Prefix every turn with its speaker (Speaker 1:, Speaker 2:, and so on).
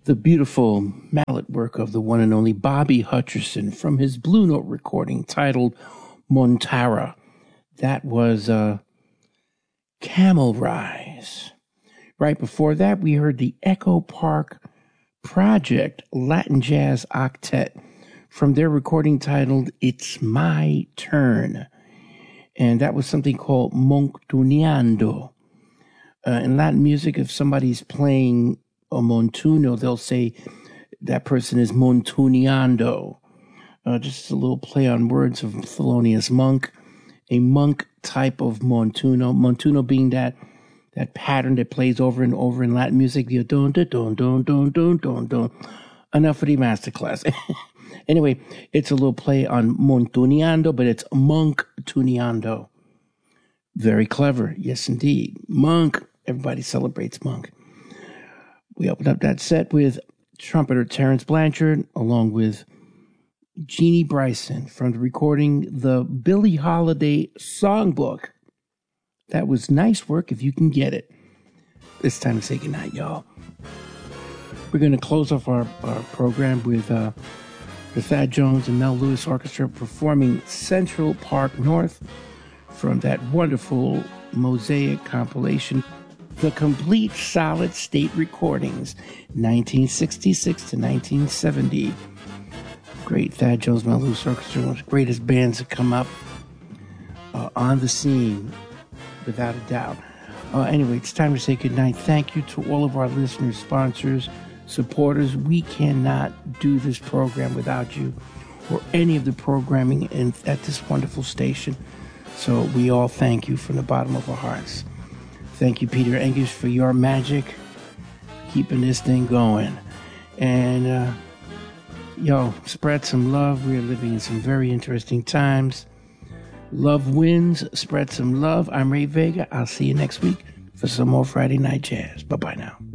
Speaker 1: The beautiful mallet work of the one and only Bobby Hutcherson from his Blue Note recording titled Montara. That was Camel Rise. Right before that, we heard the Echo Park Project Latin Jazz Octet from their recording titled It's My Turn. And that was something called Montuneando. In Latin music, if somebody's playing a montuno, they'll say that person is montuneando. Just a little play on words of Thelonious Monk. A monk type of montuno. Montuno being that pattern that plays over and over in Latin music. The don don don don don don don. Enough for the masterclass. Anyway, it's a little play on montuneando, but it's monk tuneando. Very clever, yes indeed. Monk. Everybody celebrates Monk. We opened up that set with trumpeter Terrence Blanchard, along with Jeannie Bryson from the recording The Billie Holiday Songbook. That was nice work if you can get it. It's time to say goodnight, y'all. We're going to close off our program with the Thad Jones and Mel Lewis Orchestra performing Central Park North from that wonderful Mosaic compilation, The Complete Solid State Recordings, 1966 to 1970. Great Thad Jones, Mel Lewis Orchestra, one of the greatest bands that come up on the scene, without a doubt. Anyway, it's time to say goodnight. Thank you to all of our listeners, sponsors, supporters. We cannot do this program without you or any of the programming at this wonderful station. So we all thank you from the bottom of our hearts. Thank you, Peter English, for your magic, keeping this thing going. And, spread some love. We are living in some very interesting times. Love wins. Spread some love. I'm Ray Vega. I'll see you next week for some more Friday Night Jazz. Bye-bye now.